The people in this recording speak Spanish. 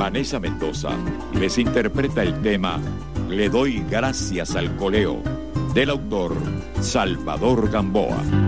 Vanessa Mendoza les interpreta el tema Le doy gracias al coleo, del autor Salvador Gamboa.